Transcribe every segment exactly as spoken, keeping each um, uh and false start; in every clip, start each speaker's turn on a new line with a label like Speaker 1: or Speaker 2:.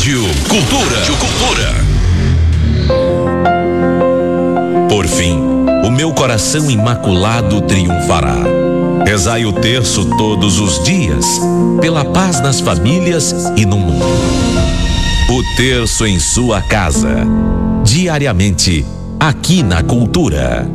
Speaker 1: Rádio Cultura. Rádio Cultura. Por fim, o meu coração imaculado triunfará. Rezai o terço todos os dias, pela paz nas famílias e no mundo. O terço em sua casa, diariamente, aqui na Cultura.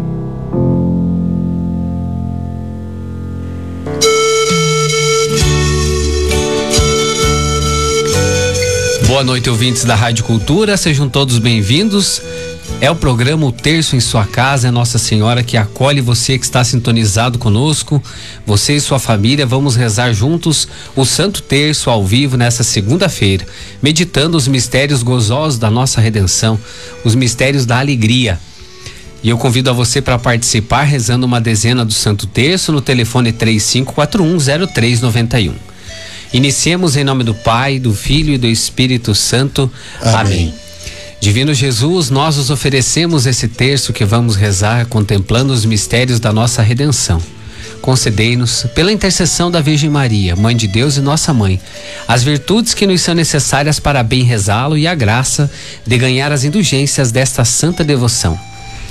Speaker 2: Boa noite, ouvintes da Rádio Cultura, sejam todos bem-vindos. É o programa O Terço em Sua Casa, é Nossa Senhora que acolhe você que está sintonizado conosco, você e sua família. Vamos rezar juntos o Santo Terço ao vivo nessa segunda-feira, meditando os mistérios gozosos da nossa redenção, os mistérios da alegria. E eu convido a você para participar rezando uma dezena do Santo Terço no telefone três cinco quatro um zero três nove um. Iniciemos em nome do Pai, do Filho e do Espírito Santo. Amém. Amém. Divino Jesus, nós os oferecemos esse terço que vamos rezar contemplando os mistérios da nossa redenção. Concedei-nos, pela intercessão da Virgem Maria, Mãe de Deus e nossa Mãe, as virtudes que nos são necessárias para bem rezá-lo e a graça de ganhar as indulgências desta santa devoção.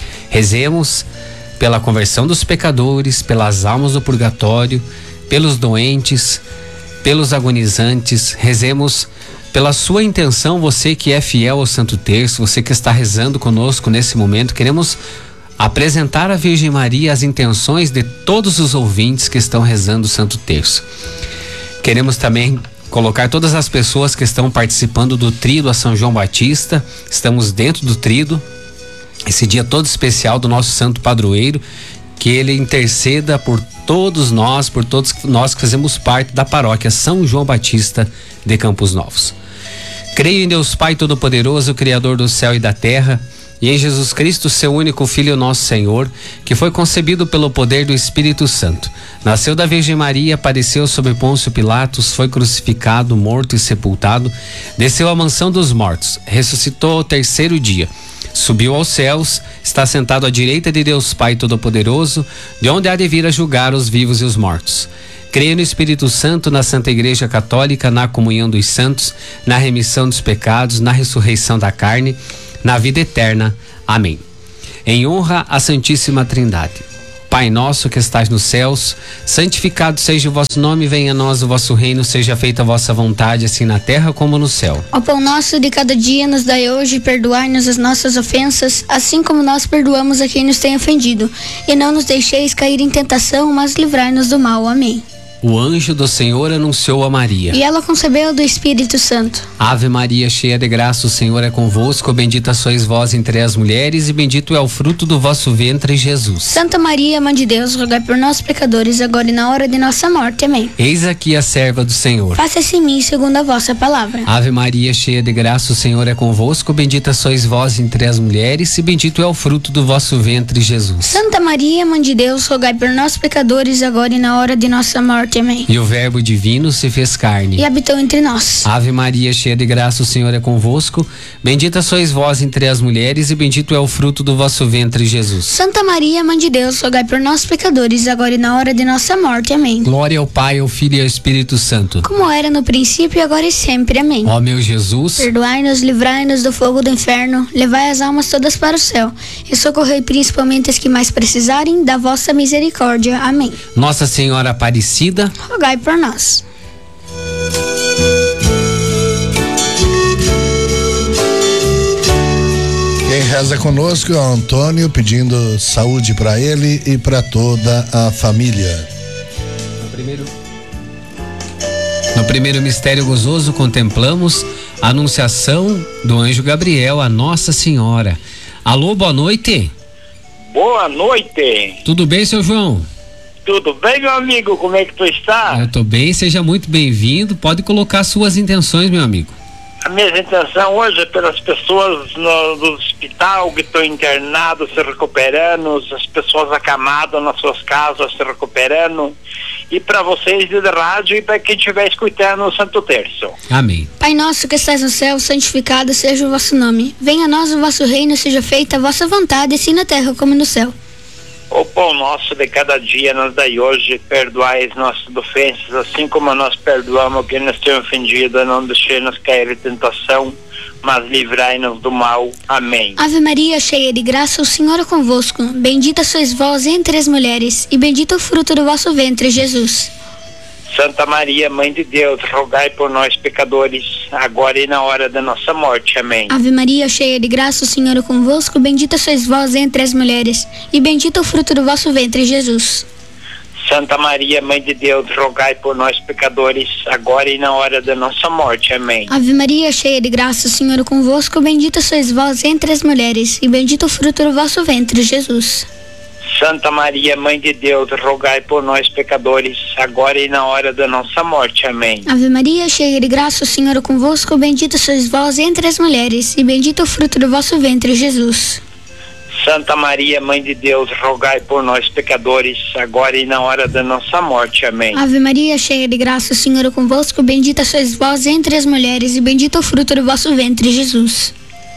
Speaker 2: Rezemos pela conversão dos pecadores, pelas almas do purgatório, pelos doentes, pelos agonizantes. Rezemos pela sua intenção, você que é fiel ao Santo Terço, você que está rezando conosco nesse momento. Queremos apresentar à Virgem Maria as intenções de todos os ouvintes que estão rezando o Santo Terço. Queremos também colocar todas as pessoas que estão participando do Tríduo a São João Batista. Estamos dentro do Tríduo, esse dia todo especial do nosso santo padroeiro, que ele interceda por todos nós, por todos nós que fazemos parte da paróquia São João Batista de Campos Novos. Creio em Deus Pai Todo-Poderoso, Criador do céu e da terra, e em Jesus Cristo, seu único Filho, nosso Senhor, que foi concebido pelo poder do Espírito Santo. Nasceu da Virgem Maria, padeceu sob Pôncio Pilatos, foi crucificado, morto e sepultado, desceu à mansão dos mortos, ressuscitou ao terceiro dia, subiu aos céus, está sentado à direita de Deus Pai Todo-Poderoso, de onde há de vir a julgar os vivos e os mortos. Creio no Espírito Santo, na Santa Igreja Católica, na comunhão dos santos, na remissão dos pecados, na ressurreição da carne, na vida eterna. Amém. Em honra à Santíssima Trindade. Pai nosso que estás nos céus, santificado seja o vosso nome, venha a nós o vosso reino, seja feita a vossa vontade, assim na terra como no céu.
Speaker 3: O pão nosso de cada dia nos dai hoje, perdoai-nos as nossas ofensas, assim como nós perdoamos a quem nos tem ofendido. E não nos deixeis cair em tentação, mas livrai-nos do mal. Amém.
Speaker 2: O anjo do Senhor anunciou a Maria,
Speaker 3: e ela concebeu do Espírito Santo.
Speaker 2: Ave Maria, cheia de graça, o Senhor é convosco, bendita sois vós entre as mulheres, e bendito é o fruto do vosso ventre, Jesus.
Speaker 3: Santa Maria, Mãe de Deus, rogai por nós pecadores, agora e na hora de nossa morte. Amém.
Speaker 2: Eis aqui a serva do Senhor.
Speaker 3: Faça-se em mim segundo a vossa palavra.
Speaker 2: Ave Maria, cheia de graça, o Senhor é convosco, bendita sois vós entre as mulheres, e bendito é o fruto do vosso ventre, Jesus.
Speaker 3: Santa Maria, Mãe de Deus, rogai por nós pecadores, agora e na hora de nossa morte. Amém.
Speaker 2: E o Verbo divino se fez carne
Speaker 3: e habitou entre nós.
Speaker 2: Ave Maria, cheia de graça, o Senhor é convosco, bendita sois vós entre as mulheres, e bendito é o fruto do vosso ventre, Jesus.
Speaker 3: Santa Maria, Mãe de Deus, rogai por nós pecadores, agora e na hora de nossa morte. Amém.
Speaker 2: Glória ao Pai, ao Filho e ao Espírito Santo,
Speaker 3: como era no princípio, agora e sempre. Amém.
Speaker 2: Ó meu Jesus,
Speaker 3: perdoai-nos, livrai-nos do fogo do inferno, levai as almas todas para o céu, e socorrei principalmente as que mais precisarem da vossa misericórdia. Amém.
Speaker 2: Nossa Senhora Aparecida,
Speaker 3: rogai por nós.
Speaker 4: Quem reza conosco é o Antônio, pedindo saúde para ele e para toda a família.
Speaker 2: No primeiro, no primeiro mistério gozoso contemplamos a anunciação do anjo Gabriel a Nossa Senhora. Alô, boa noite.
Speaker 5: Boa noite.
Speaker 2: Tudo bem, seu João?
Speaker 5: Tudo bem, meu amigo? Como é que tu está?
Speaker 2: Eu tô bem, seja muito bem-vindo. Pode colocar suas intenções, meu amigo.
Speaker 5: A minha intenção hoje é pelas pessoas no, do hospital que estão internadas, se recuperando, as pessoas acamadas nas suas casas, se recuperando, e para vocês de rádio e para quem estiver escutando o Santo Terço.
Speaker 2: Amém.
Speaker 3: Pai nosso que estás no céu, santificado seja o vosso nome. Venha a nós o vosso reino, seja feita a vossa vontade, assim na terra como no céu.
Speaker 5: O pão nosso de cada dia nos dai hoje, perdoai as nossas ofensas, assim como nós perdoamos quem nos tem ofendido, não deixemos cair em tentação, mas livrai-nos do mal. Amém.
Speaker 3: Ave Maria, cheia de graça, o Senhor é convosco. Bendita sois vós entre as mulheres, e bendito o fruto do vosso ventre, Jesus.
Speaker 5: Santa Maria, Mãe de Deus, rogai por nós, pecadores, agora e na hora da nossa morte. Amém.
Speaker 3: Ave Maria, cheia de graça, o Senhor é convosco. Bendita sois vós entre as mulheres, e bendito o fruto do vosso ventre, Jesus.
Speaker 5: Santa Maria, Mãe de Deus, rogai por nós, pecadores, agora e na hora da nossa morte. Amém.
Speaker 3: Ave Maria, cheia de graça, o Senhor é convosco. Bendita sois vós entre as mulheres, e bendito o fruto do vosso ventre, Jesus.
Speaker 5: Santa Maria, Mãe de Deus, rogai por nós, pecadores, agora e na hora da nossa morte. Amém.
Speaker 3: Ave Maria, cheia de graça, o Senhor é convosco. Bendita sois vós entre as mulheres, e bendito o fruto do vosso ventre, Jesus.
Speaker 5: Santa Maria, Mãe de Deus, rogai por nós, pecadores, agora e na hora da nossa morte. Amém.
Speaker 3: Ave Maria, cheia de graça, o Senhor é convosco. Bendita sois vós entre as mulheres, e bendito o fruto do vosso ventre, Jesus.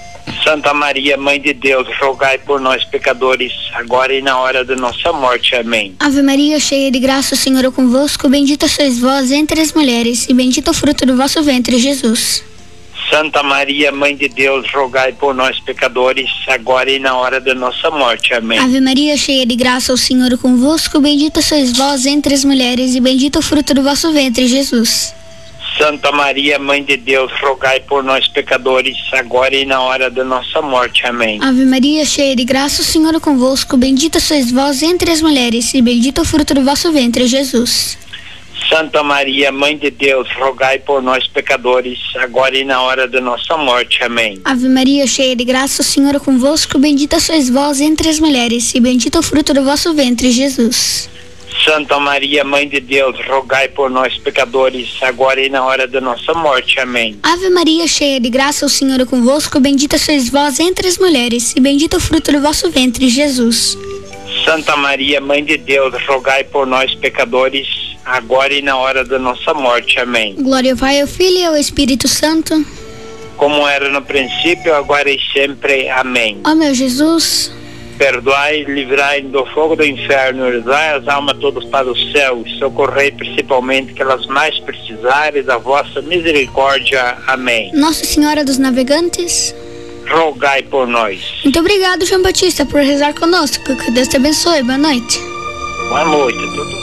Speaker 5: Santa Maria, Mãe de Deus, rogai por nós, pecadores, agora e na hora da nossa morte. Amém.
Speaker 3: Ave Maria, cheia de graça, o Senhor é convosco. Bendita sois vós entre as mulheres, e bendito o fruto do vosso ventre, Jesus.
Speaker 5: Santa Maria, Mãe de Deus, rogai por nós, pecadores, agora e na hora da nossa morte. Amém.
Speaker 3: Ave Maria, cheia de graça, o Senhor é convosco. Bendita sois vós entre as mulheres, e bendito o fruto do vosso ventre, Jesus.
Speaker 5: Santa Maria, Mãe de Deus, rogai por nós, pecadores, agora e na hora da nossa morte. Amém.
Speaker 3: Ave Maria, cheia de graça, o Senhor é convosco. Bendita sois vós entre as mulheres, e bendito o fruto do vosso ventre, Jesus.
Speaker 5: Santa Maria, Mãe de Deus, rogai por nós, pecadores, agora e na hora da nossa morte. Amém.
Speaker 3: Ave Maria, cheia de graça, o Senhor é convosco. Bendita sois vós entre as mulheres, e bendito o fruto do vosso ventre, Jesus.
Speaker 5: Santa Maria, Mãe de Deus, rogai por nós, pecadores, agora e na hora da nossa morte. Amém.
Speaker 3: Ave Maria, cheia de graça, o Senhor é convosco. Bendita sois vós entre as mulheres, e bendito o fruto do vosso ventre, Jesus.
Speaker 5: Santa Maria, Mãe de Deus, rogai por nós, pecadores, agora e na hora da nossa morte. Amém.
Speaker 3: Glória ao Pai, ao Filho e ao Espírito Santo,
Speaker 5: como era no princípio, agora e sempre. Amém.
Speaker 3: Ó meu Jesus,
Speaker 5: perdoai, livrai do fogo do inferno, levai as almas todas para o céu, e socorrei principalmente que elas mais precisarem da vossa misericórdia. Amém.
Speaker 3: Nossa Senhora dos Navegantes,
Speaker 5: rogai por nós.
Speaker 3: Muito obrigado, João Batista, por rezar conosco. Que Deus te abençoe. Boa noite.
Speaker 5: Boa noite. Tudo.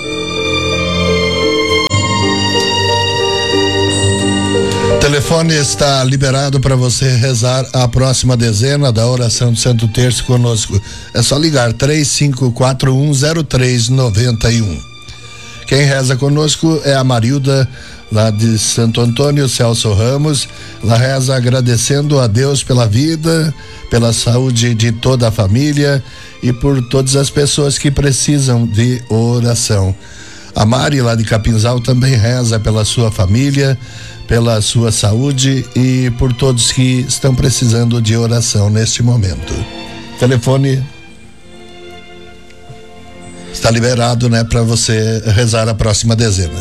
Speaker 4: O telefone está liberado para você rezar a próxima dezena da oração do Santo Terço conosco. É só ligar três cinco quatro um zero três nove um. Quem reza conosco é a Marilda, lá de Santo Antônio, Celso Ramos. Ela reza agradecendo a Deus pela vida, pela saúde de toda a família e por todas as pessoas que precisam de oração. A Mari, lá de Capinzal, também reza pela sua família, pela sua saúde e por todos que estão precisando de oração neste momento. O telefone está liberado, né, para você rezar a próxima dezena.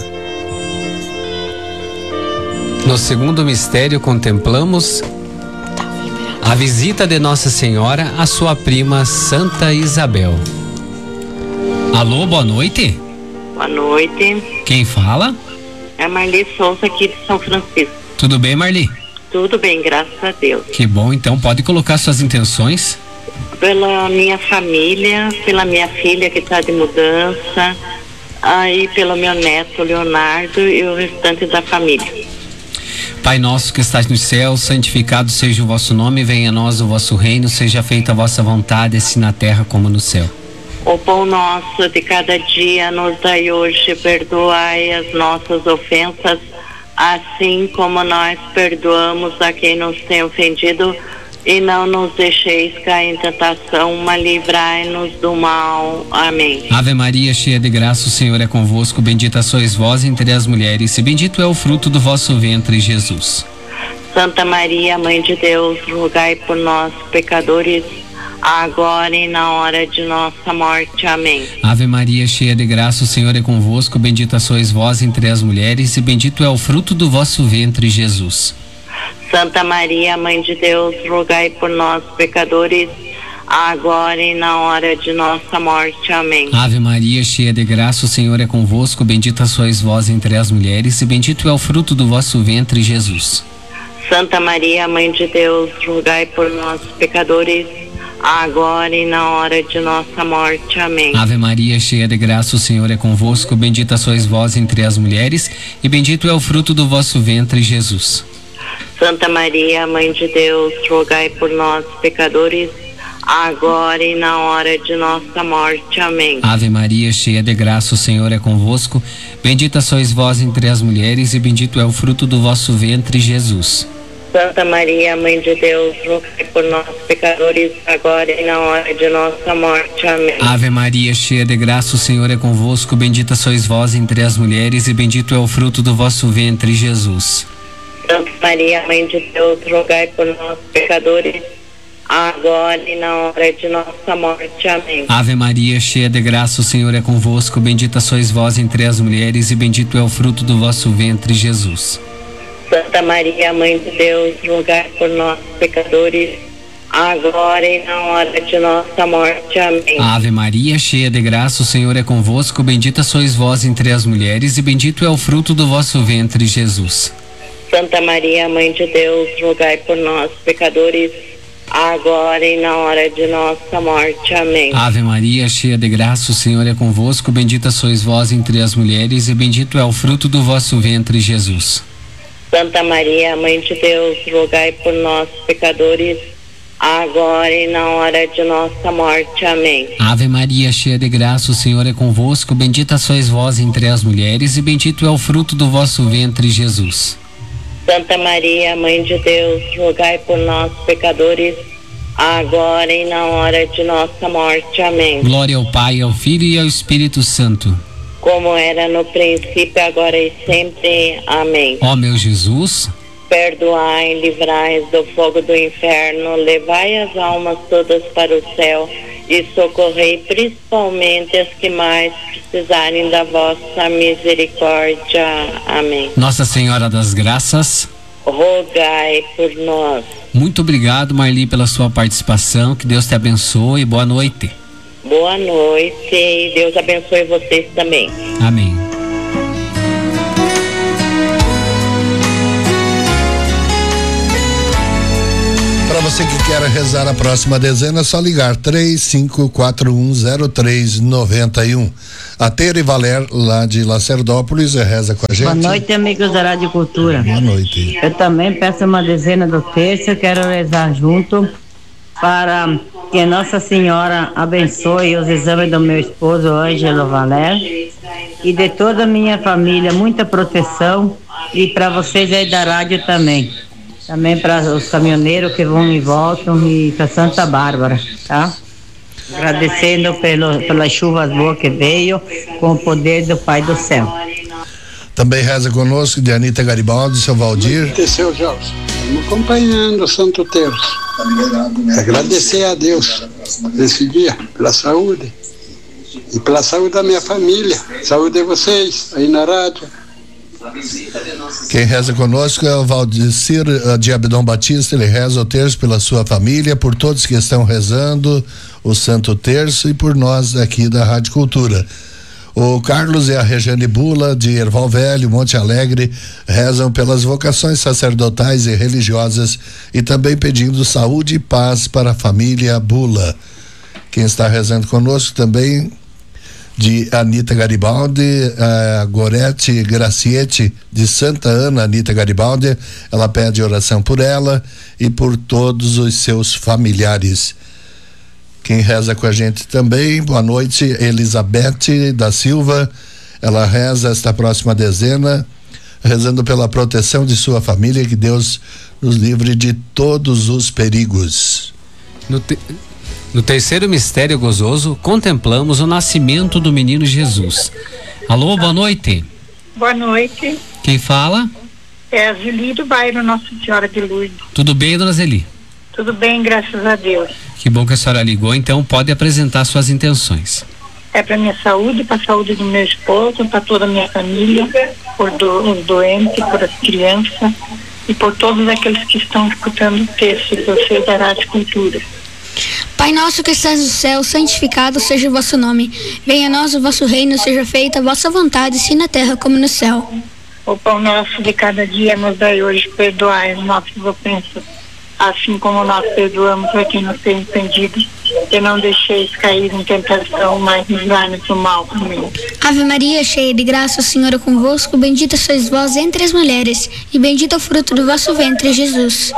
Speaker 2: No segundo mistério contemplamos a visita de Nossa Senhora à sua prima Santa Isabel. Alô, boa noite.
Speaker 6: Boa noite.
Speaker 2: Quem fala?
Speaker 6: É Marli Souza, aqui de São Francisco.
Speaker 2: Tudo bem, Marli?
Speaker 6: Tudo bem, graças a Deus.
Speaker 2: Que bom, então pode colocar suas intenções.
Speaker 6: Pela minha família, pela minha filha que está de mudança, aí pelo meu neto Leonardo e o restante da família.
Speaker 2: Pai nosso que estás no céu, santificado seja o vosso nome, venha a nós o vosso reino, seja feita a vossa vontade, assim na terra como no céu.
Speaker 6: O pão nosso de cada dia nos dai hoje, perdoai as nossas ofensas, assim como nós perdoamos a quem nos tem ofendido, e não nos deixeis cair em tentação, mas livrai-nos do mal. Amém.
Speaker 2: Ave Maria, cheia de graça, o Senhor é convosco, bendita sois vós entre as mulheres, e bendito é o fruto do vosso ventre, Jesus.
Speaker 6: Santa Maria, Mãe de Deus, rogai por nós, pecadores, agora e na hora de nossa morte. Amém.
Speaker 2: Ave Maria, cheia de graça, o Senhor é convosco, bendita sois vós entre as mulheres, e bendito é o fruto do vosso ventre, Jesus.
Speaker 6: Santa Maria, Mãe de Deus, rogai por nós, pecadores, agora e na hora de nossa morte. Amém.
Speaker 2: Ave Maria, cheia de graça, o Senhor é convosco, bendita sois vós entre as mulheres, e bendito é o fruto do vosso ventre, Jesus.
Speaker 6: Santa Maria, Mãe de Deus, rogai por nós, pecadores, agora e na hora de nossa morte. Amém.
Speaker 2: Ave Maria, cheia de graça, o Senhor é convosco, bendita sois vós entre as mulheres, e bendito é o fruto do vosso ventre, Jesus.
Speaker 6: Santa Maria, Mãe de Deus, rogai por nós, pecadores, agora e na hora de nossa morte. Amém.
Speaker 2: Ave Maria, cheia de graça, o Senhor é convosco, bendita sois vós entre as mulheres, e bendito é o fruto do vosso ventre, Jesus.
Speaker 6: Santa Maria, Mãe de Deus, rogai por nós, pecadores, agora e na hora de nossa morte. Amém.
Speaker 2: Ave Maria, cheia de graça, o Senhor é convosco, bendita sois vós entre as mulheres, e bendito é o fruto do vosso ventre, Jesus.
Speaker 6: Santa Maria, Mãe de Deus, rogai por nós, pecadores, agora e na hora de nossa morte. Amém.
Speaker 2: Ave Maria, cheia de graça, o Senhor é convosco, bendita sois vós entre as mulheres, e bendito é o fruto do vosso ventre, Jesus.
Speaker 6: Santa Maria, Mãe de Deus, rogai por nós, pecadores, agora e na hora de nossa morte. Amém.
Speaker 2: Ave Maria, cheia de graça, o Senhor é convosco, bendita sois vós entre as mulheres, e bendito é o fruto do vosso ventre, Jesus.
Speaker 6: Santa Maria, Mãe de Deus, rogai por nós, pecadores, agora e na hora de nossa morte. Amém.
Speaker 2: Ave Maria, cheia de graça, o Senhor é convosco, bendita sois vós entre as mulheres, e bendito é o fruto do vosso ventre, Jesus.
Speaker 6: Santa Maria, Mãe de Deus, rogai por nós, pecadores, agora e na hora de nossa morte. Amém.
Speaker 2: Ave Maria, cheia de graça, o Senhor é convosco, bendita sois vós entre as mulheres, e bendito é o fruto do vosso ventre, Jesus.
Speaker 6: Santa Maria, Mãe de Deus, rogai por nós, pecadores, agora e na hora de nossa morte. Amém.
Speaker 2: Glória ao Pai, ao Filho e ao Espírito Santo,
Speaker 6: como era no princípio, agora e sempre. Amém.
Speaker 2: Ó meu Jesus,
Speaker 6: perdoai, livrai do fogo do inferno, levai as almas todas para o céu e socorrei principalmente as que mais precisarem da vossa misericórdia. Amém.
Speaker 2: Nossa Senhora das Graças,
Speaker 6: rogai por nós.
Speaker 2: Muito obrigado, Marli, pela sua participação, que Deus te abençoe e boa noite.
Speaker 6: Boa noite e Deus abençoe vocês também.
Speaker 2: Amém.
Speaker 4: Para você que quer rezar a próxima dezena, é só ligar três cinco quatro um zero três nove um. A Tere Valer, lá de Lacerdópolis, reza com a gente.
Speaker 7: Boa noite, amigos da Rádio Cultura.
Speaker 4: Boa noite.
Speaker 7: Eu também peço uma dezena do terço, eu quero rezar junto para que Nossa Senhora abençoe os exames do meu esposo Ângelo Valer e de toda a minha família, muita proteção, e para vocês aí da rádio também. Também para os caminhoneiros que vão e voltam, e para Santa Bárbara, tá? Agradecendo pelo, pelas chuvas boas que veio, com o poder do Pai do Céu.
Speaker 4: Também reza conosco de Anita Garibaldi, seu Valdir.
Speaker 8: Seu Jorge, estamos acompanhando o Santo Terço. Agradecer a Deus nesse dia, pela saúde e pela saúde da minha família, saúde de vocês aí na rádio.
Speaker 4: Quem reza conosco é o Valdecir de Abdon Batista. Ele reza o terço pela sua família, por todos que estão rezando o Santo Terço e por nós aqui da Rádio Cultura. O Carlos e a Regiane Bula, de Erval Velho, Monte Alegre, rezam pelas vocações sacerdotais e religiosas e também pedindo saúde e paz para a família Bula. Quem está rezando conosco também, de Anita Garibaldi, a Gorete Graciete, de Santa Ana, Anita Garibaldi, ela pede oração por ela e por todos os seus familiares. Quem reza com a gente também, boa noite, Elizabeth da Silva, ela reza esta próxima dezena, rezando pela proteção de sua família, que Deus nos livre de todos os perigos.
Speaker 2: No, te, no terceiro mistério gozoso, contemplamos o nascimento do menino Jesus. Alô, boa noite.
Speaker 9: Boa noite.
Speaker 2: Quem fala?
Speaker 9: É a Zeli do bairro Nossa Senhora de Lourdes.
Speaker 2: Tudo bem, dona Zeli?
Speaker 9: Tudo bem, graças a Deus.
Speaker 2: Que bom que a senhora ligou, então pode apresentar suas intenções.
Speaker 9: É para minha saúde, para a saúde do meu esposo, para toda a minha família, por do, os doentes, por as crianças e por todos aqueles que estão escutando o texto de vocês da Rádio Cultura.
Speaker 3: Pai nosso que estás no céu, santificado seja o vosso nome. Venha a nós o vosso reino, seja feita a vossa vontade, assim na terra como no céu.
Speaker 9: O pão nosso de cada dia nos dai hoje, perdoai as nossas ofensas, assim como nós perdoamos a quem nos tem ofendido. E não deixeis cair em tentação, mas livrai-nos do mal. Amém.
Speaker 3: Ave Maria, cheia de graça, o Senhor é convosco. Bendita sois vós entre as mulheres, e bendito é o fruto do vosso ventre, Jesus.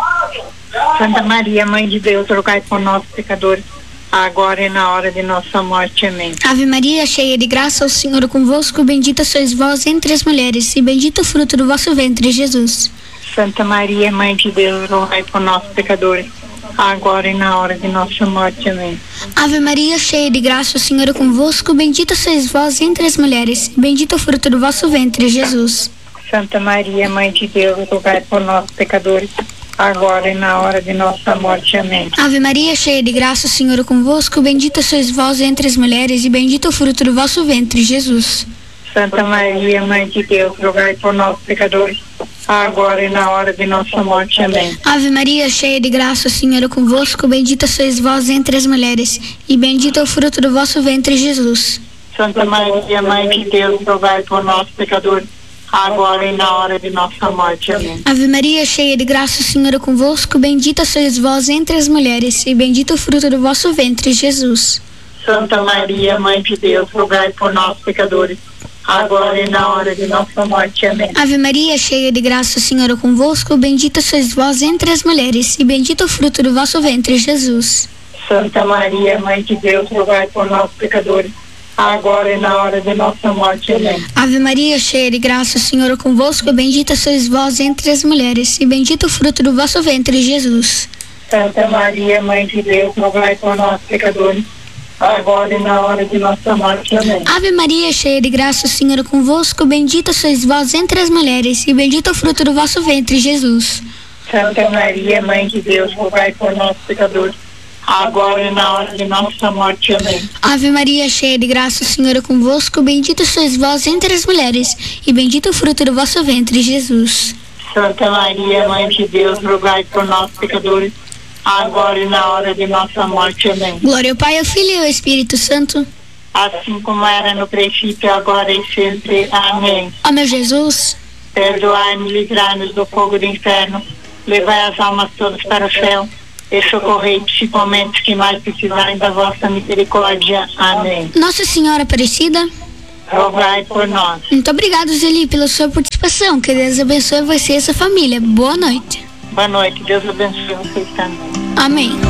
Speaker 9: Santa Maria, Mãe de Deus, rogai por nós, pecadores, agora e na hora de nossa morte. Amém.
Speaker 3: Ave Maria, cheia de graça, o Senhor é convosco. Bendita sois vós entre as mulheres, e bendito é o fruto do vosso ventre, Jesus.
Speaker 9: Santa Maria, Mãe de Deus, rogai por nós, pecadores, agora e na hora de nossa morte. Amém.
Speaker 3: Ave Maria, cheia de graça, o Senhor é convosco. Bendita sois vós entre as mulheres, e bendito é o fruto do vosso ventre, Jesus.
Speaker 9: Santa Maria, Mãe de Deus, rogai por nós, pecadores, agora e na hora de nossa morte. Amém.
Speaker 3: Ave Maria, cheia de graça, o Senhor é convosco. Bendita sois vós entre as mulheres, e bendito é o fruto do vosso ventre, Jesus.
Speaker 9: Santa Maria, Mãe de Deus, rogai por nós, pecadores, agora e na hora de nossa morte. Amém.
Speaker 3: Ave Maria, cheia de graça, o Senhor é convosco. Bendita sois vós entre as mulheres, e bendito é o fruto do vosso ventre, Jesus.
Speaker 9: Santa Maria, Mãe de Deus, rogai por nós, pecadores, agora e na hora de nossa morte. Amém.
Speaker 3: Ave Maria, cheia de graça, o Senhor é convosco. Bendita sois vós entre as mulheres, e bendito é o fruto do vosso ventre, Jesus.
Speaker 9: Santa Maria, Mãe de Deus, rogai por nós, pecadores, agora e na hora de nossa morte. Amém.
Speaker 3: Ave Maria, cheia de graça, o Senhor é convosco. Bendita sois vós entre as mulheres, e bendito é o fruto do vosso ventre, Jesus.
Speaker 9: Santa Maria, Mãe de Deus, rogai por nós, pecadores, agora e na hora de nossa morte. Amém.
Speaker 3: Ave Maria, cheia de graça, o Senhor é convosco. Bendita sois vós entre as mulheres, e bendito é o fruto do vosso ventre, Jesus.
Speaker 9: Santa Maria, Mãe de Deus, rogai por nós, pecadores, agora e na hora de nossa morte. Amém.
Speaker 3: Ave Maria, cheia de graça, o Senhor é convosco. Bendita sois vós entre as mulheres, e bendito é o fruto do vosso ventre, Jesus.
Speaker 9: Santa Maria, Mãe de Deus, rogai por nós, pecadores, agora e na hora de nossa morte. Amém.
Speaker 3: Ave Maria, cheia de graça, o Senhor é convosco. Bendita sois vós entre as mulheres, e bendito é o fruto do vosso ventre, Jesus.
Speaker 9: Santa Maria, Mãe de Deus, rogai por nós, pecadores, agora e na hora de nossa morte. Amém.
Speaker 3: Glória ao Pai, ao Filho e ao Espírito Santo,
Speaker 9: assim como era no princípio, agora e sempre. Amém.
Speaker 3: Ó meu Jesus,
Speaker 9: perdoai-nos, livrai-nos do fogo do inferno, levai as almas todas para o céu e socorrei principalmente os que mais precisarem da vossa misericórdia. Amém.
Speaker 3: Nossa Senhora Aparecida,
Speaker 9: rogai por nós.
Speaker 3: Muito obrigado, Zeli, pela sua participação. Que Deus abençoe você e a sua família. Boa noite.
Speaker 9: Boa noite, Deus abençoe vocês também.
Speaker 3: Amém.